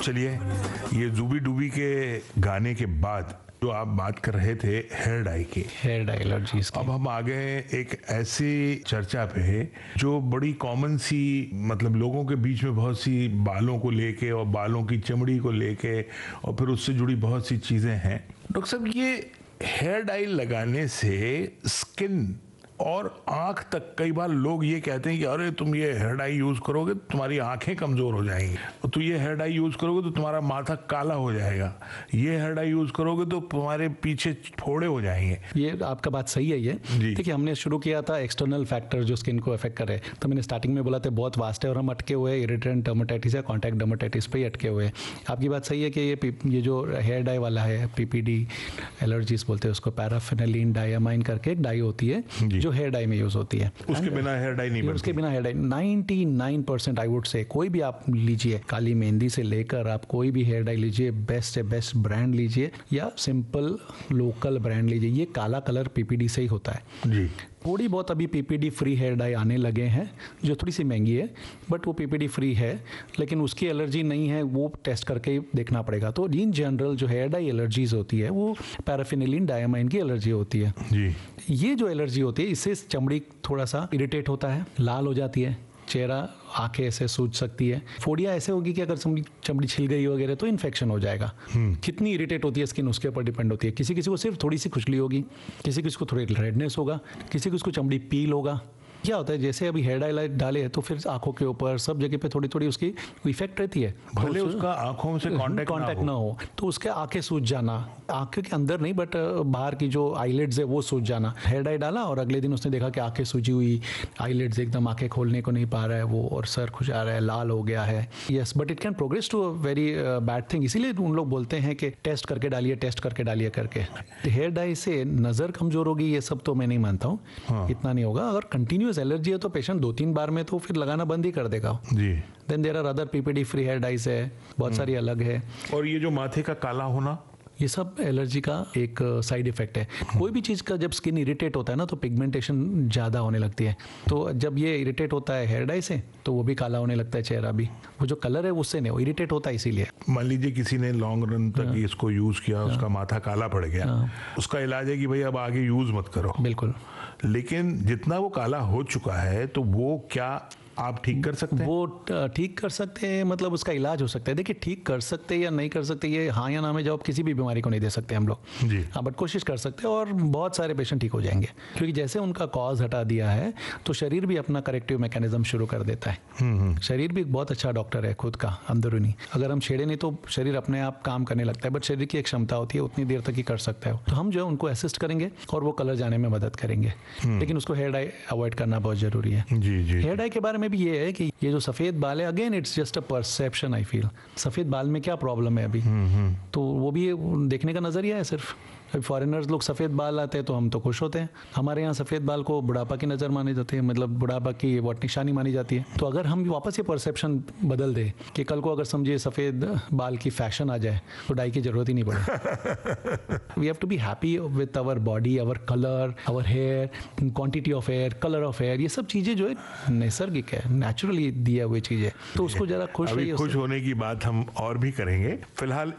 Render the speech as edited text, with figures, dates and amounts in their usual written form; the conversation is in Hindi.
चलिए, ये ज़ूबी डूबी के गाने के बाद जो आप बात कर रहे थे हेयर डाई की, हेयर डाई एलर्जीज की, अब हम आ गए एक ऐसी चर्चा पे जो बड़ी कॉमन सी, मतलब लोगों के बीच में बहुत सी बालों को लेके और बालों की चमड़ी को लेके और फिर उससे जुड़ी बहुत सी चीज़ें हैं। डॉक्टर साहब, ये हेयर डाई लगाने से स्किन और आंख तक, कई बार लोग ये कहते हैं कि अरे तुम ये हेयर डाई यूज करोगे तो तुम्हारी आंखें कमजोर हो जाएंगी, और तुम ये हेयर डाई यूज करोगे तो तुम्हारा माथा काला हो जाएगा, ये हेयर डाई यूज करोगे तो तुम्हारे पीछे फोड़े हो जाएंगे। ये आपका बात सही है। ये देखिए, हमने शुरू किया था एक्सटर्नल फैक्टर जो स्किन को अफेक्ट कर रहे हैं, तो मैंने स्टार्टिंग में बोला था बहुत वास्ट है और हम अटके हुए इरिटेंट डर्मेटाइटिस या कॉन्टैक्ट डर्मेटाइटिस पे ही अटके हुए हैं। आपकी बात सही है कि ये जो हेयर डाई वाला है, पीपीडी एलर्जीज बोलते हैं उसको, पैराफिनाइलिन डायमाइन करके एक डाई होती है जो हेयर डाई में यूज होती है। उसके बिना हेयर डाई नहीं बनती। उसके बिना hair dye 99% I would say, कोई भी आप लीजिए, काली मेहंदी से लेकर आप कोई भी हेयर डाई लीजिए, बेस्ट से बेस्ट ब्रांड लीजिए या सिंपल लोकल ब्रांड लीजिए, ये काला कलर पीपीडी से ही होता है जी। थोड़ी बहुत अभी पीपीडी फ्री हेयर डाई आने लगे हैं जो थोड़ी सी महंगी है, बट वो पीपीडी फ्री है, लेकिन उसकी एलर्जी नहीं है, वो टेस्ट करके ही देखना पड़ेगा। तो इन जनरल जो हेयर डाई एलर्जीज होती है वो पैराफिनाइलिन डायमाइन की एलर्जी होती है जी। ये जो एलर्जी होती है इससे चमड़ी थोड़ा सा इरिटेट होता है, लाल हो जाती है, चेहरा, आंखें ऐसे सूज सकती है, फोड़िया ऐसे होगी कि अगर चमड़ी छिल गई वगैरह तो इन्फेक्शन हो जाएगा। कितनी इरिटेट होती है स्किन उसके ऊपर डिपेंड होती है। किसी किसी को सिर्फ थोड़ी सी खुजली होगी, किसी किसी को थोड़ी रेडनेस होगा, किसी किसी को चमड़ी पील होगा। क्या होता है, जैसे अभी हेयर डाई डाले हैं तो फिर आंखों के ऊपर सब जगह पे थोड़ी थोड़ी उसकी इफेक्ट रहती है, भले उसका आंखों से कांटेक्ट ना हो तो उसके आंखें सूज जाना, आंखों के अंदर नहीं बट बाहर की जो आईलिड्स है वो सूज जाना। हेयर डाई डाला और अगले दिन उसने देखा कि आंखें सूजी हुई, आईलिड्स एकदम आंखें खोलने को नहीं पा रहा है वो, और सर खुजा रहा है, लाल हो गया है। Yes, but it can progress to a very bad thing. इसीलिए उन लोग बोलते हैं कि टेस्ट करके डालिए, टेस्ट करके डालिए करके। हेयर डाई से नजर कमजोर होगी ये सब तो मैं नहीं मानता हूँ। इतना नहीं होगा। अगर कंटिन्यूअस एलर्जी है तो पेशेंट 2-3 बार में तो फिर लगाना बंद ही कर देगा जी। Then there are other PPD free hair dies है, बहुत सारी अलग है। और ये जो माथे का काला होना, ये सब एलर्जी का एक साइड इफेक्ट है। कोई भी चीज़ का जब स्किन इरिटेट होता है ना तो पिगमेंटेशन ज़्यादा होने लगती है। तो जब ये इरिटेट होता है हेयर डाई से तो वो भी काला होने लगता है चेहरा भी। वो जो कलर है उससे नहीं, वो इरिटेट होता है इसीलिए। मान लीजिए किसी ने लॉन्ग रन तक इसको यूज़ किया, उसका माथा काला पड़ गया, उसका इलाज है कि भाई अब आगे यूज़ मत करो। बिल्कुल। लेकिन जितना वो काला हो चुका है तो वो क्या आप ठीक कर सकते हैं? वो ठीक कर सकते हैं, मतलब उसका इलाज हो सकता है। देखिए, ठीक कर सकते हैं या नहीं कर सकते ये हाँ या ना में जवाब किसी भी बीमारी को नहीं दे सकते हम लोग जी। हाँ, बट कोशिश कर सकते हैं और बहुत सारे पेशेंट ठीक हो जाएंगे, क्योंकि जैसे उनका कॉज हटा दिया है तो शरीर भी अपना करेक्टिव मैकेनिज्म शुरू कर देता है। शरीर भी बहुत अच्छा डॉक्टर है खुद का अंदरूनी। अगर हम छेड़े नहीं तो शरीर अपने आप काम करने लगता है, बट शरीर की एक क्षमता होती है उतनी देर तक ही कर सकता है। तो हम जो है उनको असिस्ट करेंगे और वो कलर जाने में मदद करेंगे, लेकिन उसको हेयर डाई अवॉइड करना बहुत जरूरी है जी। हेयर डाई के बारे में भी ये है कि ये जो सफेद बाल है, again it's just a perception. I feel सफेद बाल में क्या प्रॉब्लम है अभी, तो वो भी देखने का नजरिया है सिर्फ। अभी फॉरेनर्स लोग सफ़ेद बाल आते हैं तो हम तो खुश होते हैं। हमारे यहाँ सफ़ेद बाल को बुढ़ापा की नज़र मानी जाती है, मतलब बुढ़ापा की वोट निशानी मानी जाती है। तो अगर हम वापस ये परसेप्शन बदल दें कि कल को अगर समझिए सफ़ेद बाल की फैशन आ जाए तो डाई की ज़रूरत ही नहीं पड़े। We have to be happy with our body, our colour, our hair, quantity of hair, colour of hair. ये सब चीज़ें जो है नैसर्गिक है, नेचुरली दिया हुई चीज़ें, तो उसको ज़रा खुश रहिए। खुश होने की बात हम और भी करेंगे। फिलहाल